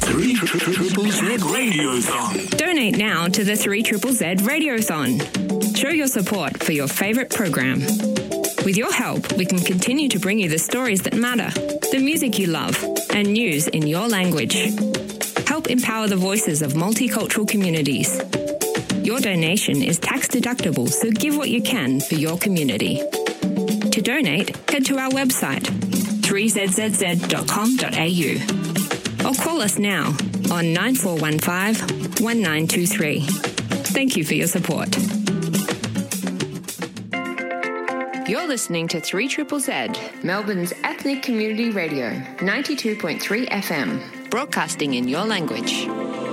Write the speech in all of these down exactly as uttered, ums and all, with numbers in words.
three Triple Z Radiothon. Donate now to the three Triple Z Radiothon. Show your support for your favourite program. With your help, we can continue to bring you the stories that matter, the music you love, and news in your language. Help empower the voices of multicultural communities. Your donation is tax deductible, so give what you can for your community. To donate, head to our website, three z z z dot com dot a u, or call us now on nine four one five, one nine two three. Thank you for your support. You're listening to three Triple Z, Melbourne's ethnic community radio, ninety-two point three F M, broadcasting in your language.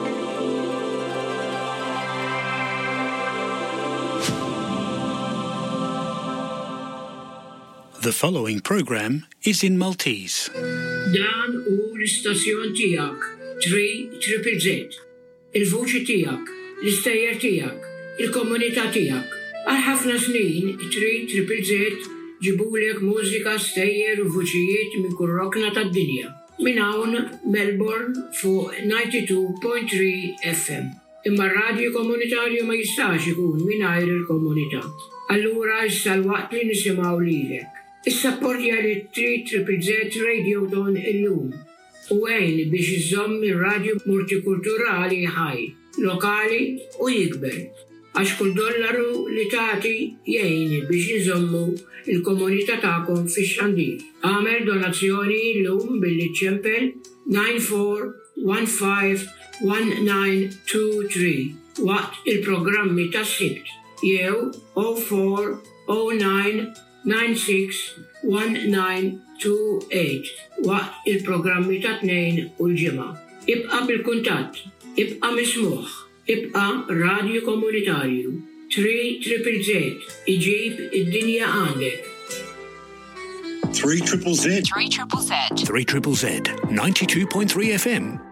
The following program is in Maltese. Dan u l-istazzjon tijak, three Triple Z. Il-vuċi tijak, l-istejjer tijak, il-komunità tijak. Għal ħafna snin, three Triple Z ġibulek mużika, stejjer u vuċijiet minn kull rokna tad-dinja. Minn hawn Melbourne fuq ninety-two point three F M. Imma r-radju komunitarju ma jistax ikun mingħajr il-komunità. Allura issa l-waqt li nisimgħu lilek. Is-sapportja li three Triple Z Radiothon illum u għejn biex iżomm ir-radju multikulturali ħaj, lokali u jikber. Għax kull dollaru li tagħti jgħin biex iżommu il-komunità tagħkom fix-xandir. Għamel donazzjoni llum billi ċempel nine four one five one nine two three waqt il-programmi tas-sibt jew oh four oh nine nine six one nine two eight waqt il-programmi ta' tnejn u l-ġimgħa. Ibqa' bil-kuntatt, ibqa' mismuħ, ibqa' radju komunitarju. three Triple Z iġib id-dinja għandek. three Triple Z. three Triple Z. three Triple Z, ninety-two point three F M.